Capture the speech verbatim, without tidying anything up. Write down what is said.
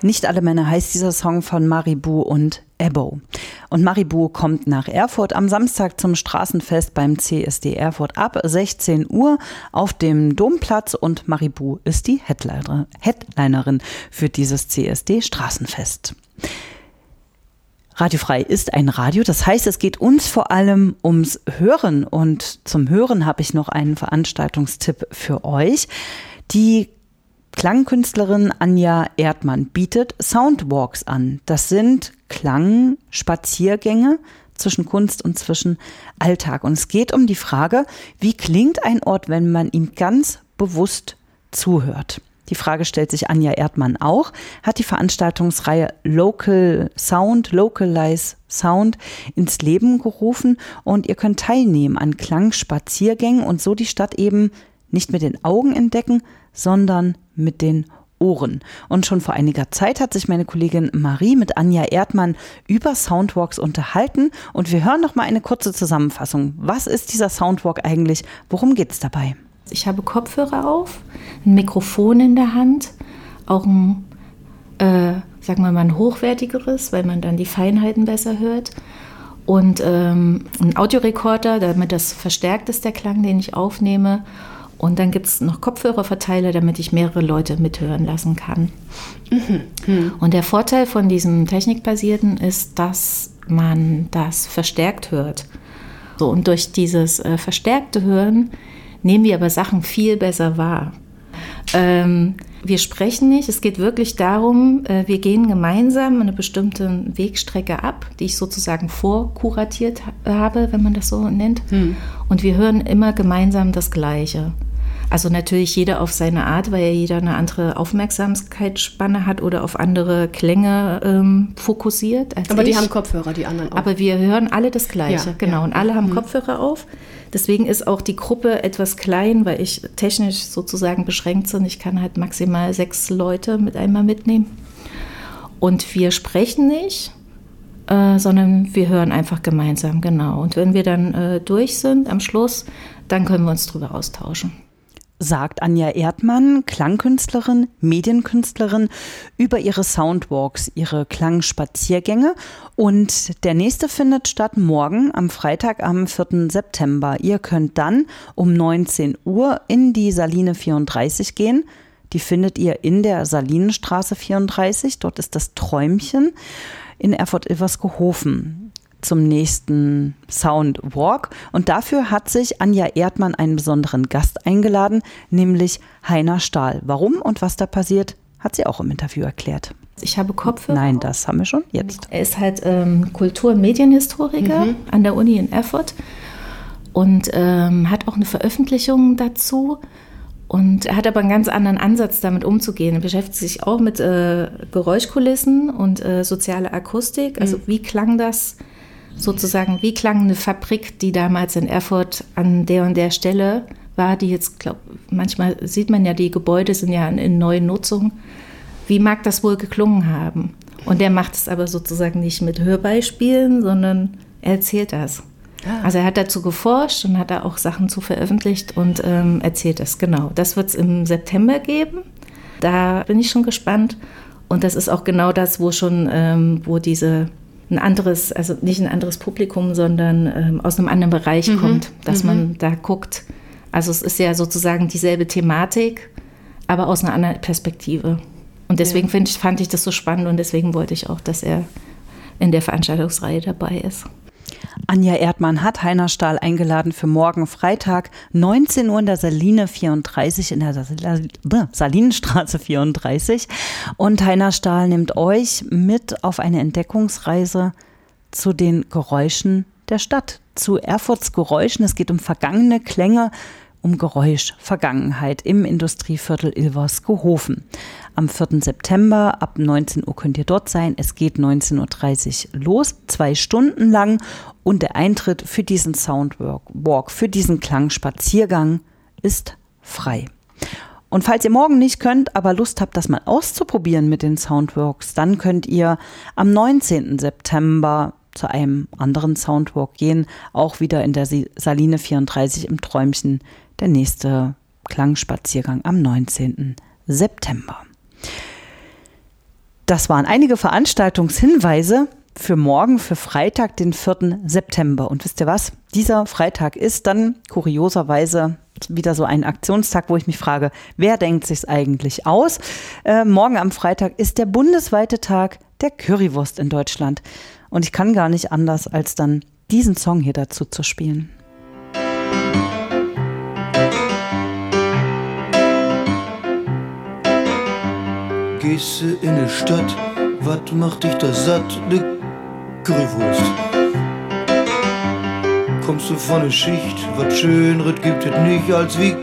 Nicht alle Männer heißt dieser Song von Maribou und Ebbo. Und Maribou kommt nach Erfurt am Samstag zum Straßenfest beim C S D Erfurt ab sechzehn Uhr auf dem Domplatz und Maribou ist die Headliner, Headlinerin für dieses C S D Straßenfest. Radio Frei ist ein Radio, das heißt, es geht uns vor allem ums Hören und zum Hören habe ich noch einen Veranstaltungstipp für euch. Die Klangkünstlerin Anja Erdmann bietet Soundwalks an. Das sind Klangspaziergänge zwischen Kunst und zwischen Alltag. Und es geht um die Frage, wie klingt ein Ort, wenn man ihm ganz bewusst zuhört? Die Frage stellt sich Anja Erdmann auch, hat die Veranstaltungsreihe Local Sound, Localize Sound ins Leben gerufen und ihr könnt teilnehmen an Klangspaziergängen und so die Stadt eben nicht mit den Augen entdecken, sondern mit den Ohren. Und schon vor einiger Zeit hat sich meine Kollegin Marie mit Anja Erdmann über Soundwalks unterhalten und wir hören noch mal eine kurze Zusammenfassung. Was ist dieser Soundwalk eigentlich? Worum geht es dabei? Ich habe Kopfhörer auf, ein Mikrofon in der Hand, auch ein, äh, sagen wir mal, ein hochwertigeres, weil man dann die Feinheiten besser hört. Und ähm, ein Audiorekorder, damit das verstärkt ist, der Klang, den ich aufnehme. Und dann gibt es noch Kopfhörerverteiler, damit ich mehrere Leute mithören lassen kann. Mhm. Mhm. Und der Vorteil von diesem Technikbasierten ist, dass man das verstärkt hört. So, und durch dieses äh, verstärkte Hören nehmen wir aber Sachen viel besser wahr. Ähm, wir sprechen nicht, es geht wirklich darum, äh, wir gehen gemeinsam eine bestimmte Wegstrecke ab, die ich sozusagen vorkuratiert ha- habe, wenn man das so nennt. Hm. Und wir hören immer gemeinsam das Gleiche. Also natürlich jeder auf seine Art, weil ja jeder eine andere Aufmerksamkeitsspanne hat oder auf andere Klänge ähm, fokussiert als Aber ich. die haben Kopfhörer, die anderen auch. Aber wir hören alle das Gleiche, Ja, genau. ja. Und alle haben Mhm. Kopfhörer auf. Deswegen ist auch die Gruppe etwas klein, weil ich technisch sozusagen beschränkt bin. Ich kann halt maximal sechs Leute mit einmal mitnehmen. Und wir sprechen nicht, äh, sondern wir hören einfach gemeinsam, genau. Und wenn wir dann äh, durch sind am Schluss, dann können wir uns drüber austauschen. Sagt Anja Erdmann, Klangkünstlerin, Medienkünstlerin, über ihre Soundwalks, ihre Klangspaziergänge. Und der nächste findet statt morgen am Freitag am vierten September. Ihr könnt dann um neunzehn Uhr in die Saline vierunddreißig gehen. Die findet ihr in der Salinenstraße vierunddreißig. Dort ist das Träumchen in Erfurt-Ilversgehofen zum nächsten Soundwalk. Und dafür hat sich Anja Erdmann einen besonderen Gast eingeladen, nämlich Heiner Stahl. Warum und was da passiert, hat sie auch im Interview erklärt. Ich habe Kopfhörer. Nein, das haben wir schon jetzt. Er ist halt ähm, Kultur- und Medienhistoriker mhm. an der Uni in Erfurt und ähm, hat auch eine Veröffentlichung dazu. Und er hat aber einen ganz anderen Ansatz, damit umzugehen. Er beschäftigt sich auch mit äh, Geräuschkulissen und äh, sozialer Akustik. Also mhm. wie klang das sozusagen, wie klang eine Fabrik, die damals in Erfurt an der und der Stelle war, die jetzt, glaube manchmal sieht man ja, die Gebäude sind ja in, in neuen Nutzung. Wie mag das wohl geklungen haben? Und der macht es aber sozusagen nicht mit Hörbeispielen, sondern er erzählt das. Ah. Also er hat dazu geforscht und hat da auch Sachen zu veröffentlicht und ähm, erzählt das, genau. Das wird es im September geben. Da bin ich schon gespannt. Und das ist auch genau das, wo schon, ähm, wo diese ein anderes, also nicht ein anderes Publikum, sondern ähm, aus einem anderen Bereich mhm. kommt, dass mhm. man da guckt. Also es ist ja sozusagen dieselbe Thematik, aber aus einer anderen Perspektive. Und deswegen ja. find ich, fand ich das so spannend und deswegen wollte ich auch, dass er in der Veranstaltungsreihe dabei ist. Anja Erdmann hat Heiner Stahl eingeladen für morgen Freitag, neunzehn Uhr in der Saline vierunddreißig, in der Salinenstraße vierunddreißig. Und Heiner Stahl nimmt euch mit auf eine Entdeckungsreise zu den Geräuschen der Stadt, zu Erfurts Geräuschen. Es geht um vergangene Klänge, um Geräuschvergangenheit im Industrieviertel Ilversgehofen. Am vierten September ab neunzehn Uhr könnt ihr dort sein. Es geht neunzehn Uhr dreißig los, zwei Stunden lang. Und der Eintritt für diesen Soundwalk, für diesen Klangspaziergang ist frei. Und falls ihr morgen nicht könnt, aber Lust habt, das mal auszuprobieren mit den Soundwalks, dann könnt ihr am neunzehnten September zu einem anderen Soundwalk gehen, auch wieder in der Saline vierunddreißig im Träumchen. Der nächste Klangspaziergang am neunzehnten September. Das waren einige Veranstaltungshinweise für morgen, für Freitag, den vierten September. Und wisst ihr was? Dieser Freitag ist dann kurioserweise wieder so ein Aktionstag, wo ich mich frage, wer denkt sich's eigentlich aus? Äh, morgen am Freitag ist der bundesweite Tag der Currywurst in Deutschland. Und ich kann gar nicht anders, als dann diesen Song hier dazu zu spielen. Gehst du in die Stadt, wat macht dich da satt? Ne Currywurst. Kommst du von der Schicht, wat Schöneres gibt es nicht als wie